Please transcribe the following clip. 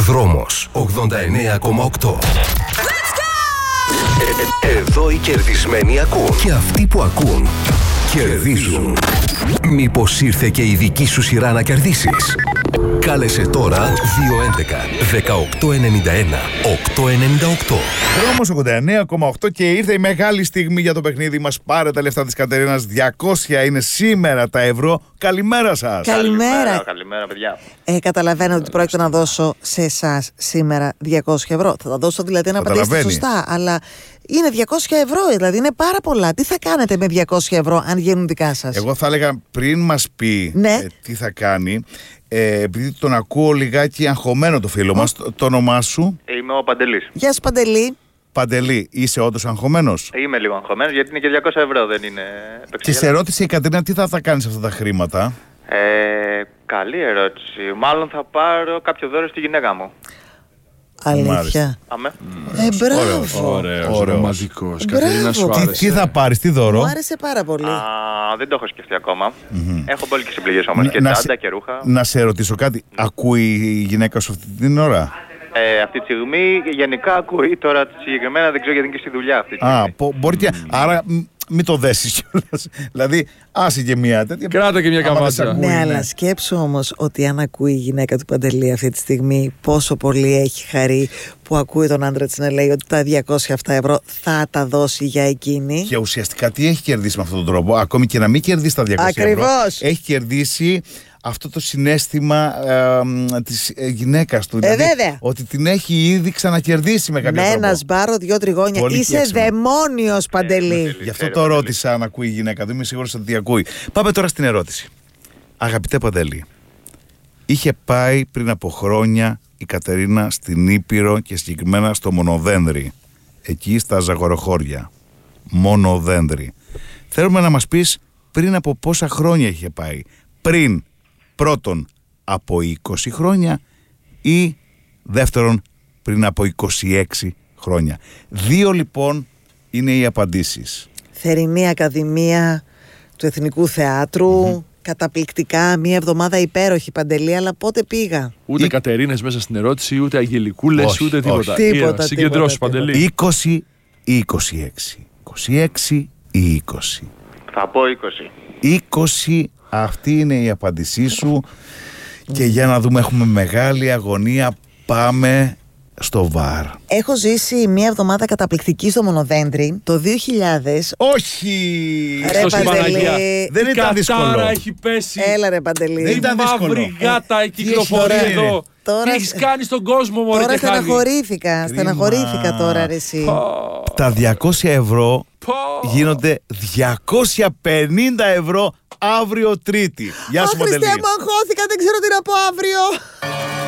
Δρόμος 89,8. Εδώ οι κερδισμένοι ακούν. Και αυτοί που ακούν κερδίζουν. Μήπως ήρθε και η δική σου σειρά να κερδίσεις? Κάλεσε τώρα 211-1891-898. Δρόμος 89,8 και ήρθε η μεγάλη στιγμή για το παιχνίδι μας. Πάρε τα λεφτά της Κατερίνας. 200 είναι σήμερα τα ευρώ. Καλημέρα σας. Καλημέρα. Καλημέρα, παιδιά. Καταλαβαίνω ότι πρόκειται να δώσω σε εσάς σήμερα 200 ευρώ. Θα τα δώσω δηλαδή να απαντήσετε σωστά. Αλλά είναι 200 ευρώ, δηλαδή είναι πάρα πολλά. Τι θα κάνετε με 200 ευρώ αν γίνουν δικά σας? Εγώ θα έλεγα πριν μας πει τι θα κάνει, επειδή τον ακούω λιγάκι αγχωμένο το φίλο μας, το όνομά σου? Είμαι ο Παντελής. Γεια σου, Παντελή. Παντελή, είσαι όντως αγχωμένος? Είμαι λίγο αγχωμένος γιατί είναι και 200 ευρώ, δεν είναι επεξεργασία. Και σε ρώτησε η Κατερίνα τι θα κάνεις αυτά τα χρήματα. Καλή ερώτηση. Μάλλον θα πάρω κάποιο δώρο στη γυναίκα μου. Αλήθεια? Αμέ. Μπράβο. Ωραίος, ρομαντικός. Κατερίνα, σου άρεσε? Τι θα πάρεις, τι δώρο? Μου άρεσε πάρα πολύ. Δεν το έχω σκεφτεί ακόμα. Έχω πολύ και συμπληγές όμως. Και τσάντα και ρούχα. Να σε ρωτήσω κάτι. Ακούει η γυναίκα σου αυτή την ώρα? Αυτή τη στιγμή γενικά ακούει. Τώρα συγκεκριμένα δεν ξέρω γιατί είναι και στη δουλειά αυτή τη στιγμή. Μπορεί και. Άρα μην το δέσεις κιόλας. Δηλαδή, άσε και μια τέτοια. Κράτα και μια καβάτσα. Ναι, αλλά σκέψου όμως ότι αν ακούει η γυναίκα του Παντελή αυτή τη στιγμή, πόσο πολύ έχει χαρεί που ακούει τον άντρα της να λέει ότι τα 200 αυτά ευρώ θα τα δώσει για εκείνη. Και ουσιαστικά τι έχει κερδίσει με αυτόν τον τρόπο? Ακόμη και να μην κερδίσει τα 200 ευρώ, έχει κερδίσει αυτό το συναίσθημα της γυναίκας του. Δηλαδή, ότι την έχει ήδη ξανακερδίσει με κάποιο τρόπο. Με ένα σπάρο, 2 τριγώνια. Πολύ Είσαι δαιμόνιος, Παντελή. Γι' αυτό το ρώτησα αν ακούει η γυναίκα. Δεν είμαι σίγουρος ότι ακούει. Πάμε τώρα στην ερώτηση. Αγαπητέ Παντελή, είχε πάει πριν από χρόνια η Κατερίνα στην Ήπειρο και συγκεκριμένα στο Μονοδένδρη. Εκεί στα Ζαγοροχώρια. Μονοδένδρη. Θέλουμε να μας πεις πριν από πόσα χρόνια είχε πάει. Πριν, πρώτον, από 20 χρόνια ή δεύτερον, πριν από 26 χρόνια. 2 λοιπόν είναι οι απαντήσεις. Θερινή Ακαδημία του Εθνικού Θεάτρου. Καταπληκτικά, μια εβδομάδα υπέροχη, Παντελή, αλλά πότε πήγα? Ούτε Κατερίνες μέσα στην ερώτηση, ούτε αγγελικούλες, ούτε τίποτα. Συγκεντρώσου, Παντελή. 20 ή 26. 26 ή 20. Θα πω 20. 20, αυτή είναι η απάντησή σου. Και για να δούμε, έχουμε μεγάλη αγωνία. Πάμε στο βαρ. Έχω ζήσει μια εβδομάδα καταπληκτική στο Μονοδένδρη το 2000. Όχι! Ρε Παντελή, δεν ήταν δύσκολο. Κατάρα έχει πέσει. Έλα ρε Παντελή. Δεν ήταν δύσκολο. Μαύρη γάτα κυκλοφορεί εδώ. Τι έχεις κάνει στον κόσμο, μωρέ? Τώρα στεναχωρήθηκα τώρα, ρε εσύ. Τα 200 ευρώ γίνονται 250 ευρώ αύριο Τρίτη. Γεια σου, Παντελή. Χριστέ μου, αγχώθηκα, δεν ξέρω τι να πω αύριο.